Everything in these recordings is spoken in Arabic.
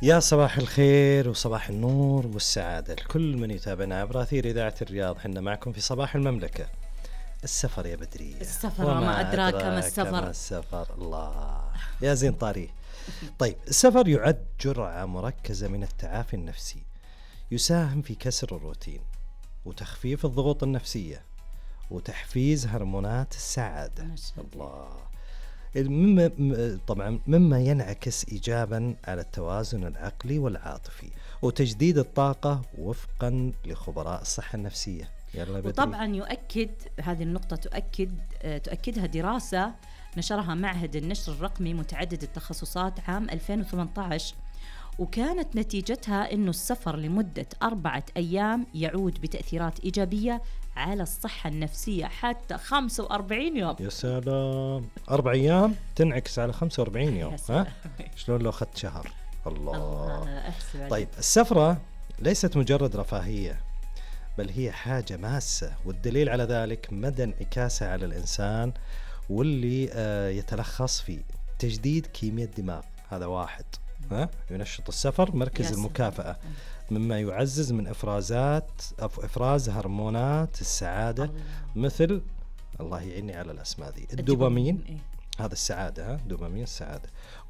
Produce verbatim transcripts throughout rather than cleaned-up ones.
يا صباح الخير وصباح النور والسعادة لكل من يتابعنا عبر أثير إذاعة الرياض. حنا معكم في صباح المملكة. السفر يا بدرية، السفر وما أدراك ما السفر. ما السفر الله يا زين طاريه. طيب، السفر يعد جرعة مركزة من التعافي النفسي، يساهم في كسر الروتين وتخفيف الضغوط النفسية وتحفيز هرمونات السعادة. الله، مما طبعا مما ينعكس إيجابا على التوازن العقلي والعاطفي وتجديد الطاقة وفقا لخبراء الصحة النفسية. وطبعا يؤكد هذه النقطة تؤكد تؤكدها دراسة نشرها معهد النشر الرقمي متعدد التخصصات عام ألفين وثمانية عشر، وكانت نتيجتها إنه السفر لمدة أربعة أيام يعود بتأثيرات إيجابية على الصحة النفسية حتى خمسة وأربعين يوم. يا سلام، أربع أيام تنعكس على خمسة وأربعين يوم. ها؟ شلون لو أخذت شهر؟ الله, الله. طيب، السفرة ليست مجرد رفاهية، بل هي حاجة ماسة، والدليل على ذلك مدى انعكاسها على الإنسان واللي آه يتلخص في تجديد كيمياء الدماغ. هذا واحد. ها؟ ينشط السفر مركز المكافأة، مما يعزز من إفرازات إفراز هرمونات السعادة الله. مثل الله يعيني على الأسماء ذي، الدوبامين. إيه؟ هذا السعادة، ها؟ دوبامين السعادة،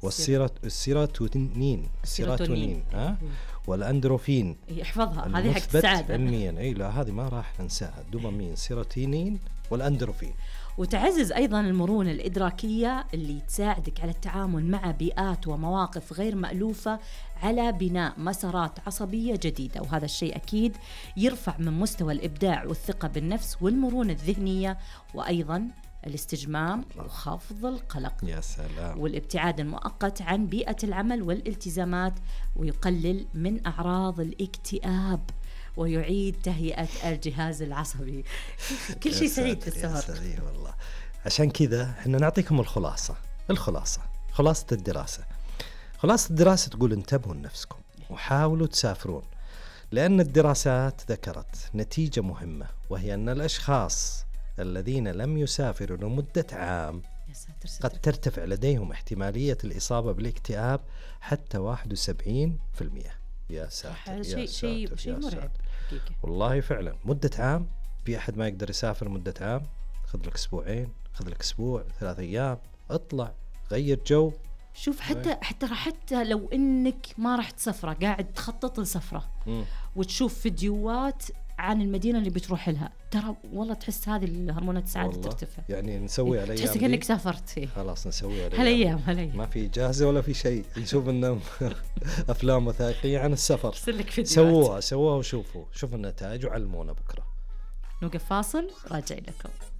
والسيروتونين السيروتونين ها؟ والأندروفين. يحفظها هذه حق السعادة علميا. أي لا، هذه ما راح ننساها، الدوبامين، سيروتونين والأندروفين. وتعزز أيضا المرونة الإدراكية اللي تساعدك على التعامل مع بيئات ومواقف غير مألوفة على بناء مسارات عصبية جديدة، وهذا الشيء أكيد يرفع من مستوى الإبداع والثقة بالنفس والمرونة الذهنية، وأيضا الاستجمام وخفض القلق. يا سلام. والابتعاد المؤقت عن بيئة العمل والالتزامات، ويقلل من أعراض الاكتئاب ويعيد تهيئة الجهاز العصبي. كل شيء سعيد في السفر. والله. عشان كذا احنا نعطيكم الخلاصة. الخلاصة خلاصة الدراسة خلاصة الدراسة تقول انتبهوا لنفسكم وحاولوا تسافرون، لأن الدراسات ذكرت نتيجة مهمة، وهي أن الأشخاص الذين لم يسافروا لمدة عام قد ترتفع لديهم احتمالية الإصابة بالاكتئاب حتى واحد وسبعين بالمئة. يا ساتر، شيء شيء شيء مرعب حقيقة. والله فعلا مدة عام. في أحد ما يقدر يسافر مدة عام؟ خذ لك أسبوعين، خذ لك أسبوع، ثلاثة أيام، اطلع غير جو. شوف، حتى حتى حتى لو إنك ما راح تسافر، قاعد تخطط لسفرة وتشوف فيديوهات عن المدينة اللي بتروح لها، ترى والله تحس هذه الهرمونات السعادة ترتفع. يعني نسوي على أيام، تحس كأنك سافرت فيه. خلاص نسوي على هالأيام هالأيام ما في جاهزة ولا في شيء. نشوف إنه أفلام وثائقية عن السفر. سووها سووها وشوفوا شوفوا النتائج وعلمونا بكرة. نوقف فاصل، راجع لكم.